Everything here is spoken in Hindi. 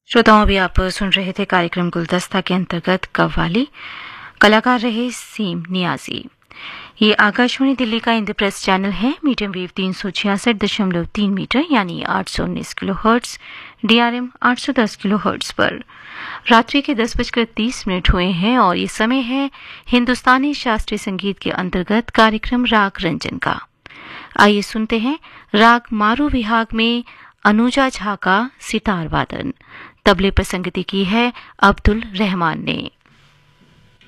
श्रोताओं, अभी आप सुन रहे थे कार्यक्रम गुलदस्ता के अंतर्गत कव्वाली। कलाकार रहे सीम नियाजी। ये आकाशवाणी दिल्ली का इंद्रप्रस्थ चैनल है। मीडियम वेव 366.3 मीटर यानी 819 kilo hertz, DRM 810 kilo hertz पर रात्रि के 10:30 हुए हैं और ये समय है हिंदुस्तानी शास्त्रीय संगीत के अंतर्गत कार्यक्रम राग रंजन का। आइए सुनते हैं राग मारू विहाग में अनुजा झा का सितार वादन। तबले पर संगति की है अब्दुल रहमान ने।